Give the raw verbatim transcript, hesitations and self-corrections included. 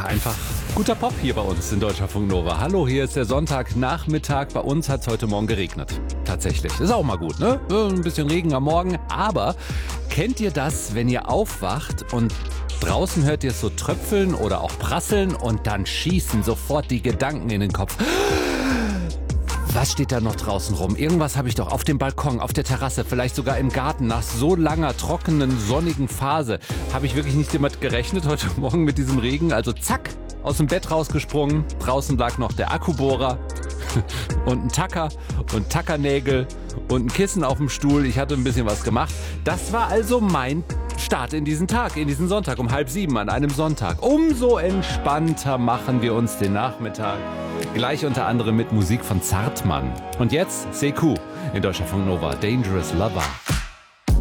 einfach guter Pop hier bei uns in Deutschlandfunk Nova. Hallo, hier ist der Sonntagnachmittag. Bei uns hat es heute Morgen geregnet. Tatsächlich. Ist auch mal gut, ne? Ein bisschen Regen am Morgen. Aber kennt ihr das, wenn ihr aufwacht und draußen hört ihr es so tröpfeln oder auch prasseln und dann schießen sofort die Gedanken in den Kopf? Was steht da noch draußen rum? Irgendwas habe ich doch auf dem Balkon, auf der Terrasse, vielleicht sogar im Garten. Nach so langer, trockenen, sonnigen Phase habe ich wirklich nicht damit gerechnet heute Morgen mit diesem Regen. Also zack, aus dem Bett rausgesprungen. Draußen lag noch der Akkubohrer und ein Tacker und Tackernägel und ein Kissen auf dem Stuhl. Ich hatte ein bisschen was gemacht. Das war also mein Start in diesen Tag, in diesen Sonntag um halb sieben an einem Sonntag. Umso entspannter machen wir uns den Nachmittag. Gleich unter anderem mit Musik von Zartmann. Und jetzt Sekou in Deutschlandfunk Nova, Dangerous Lover.